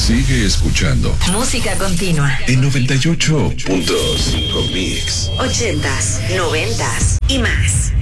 Sigue escuchando. Música continua. En 98.5 Mix. 80s, 90s y más.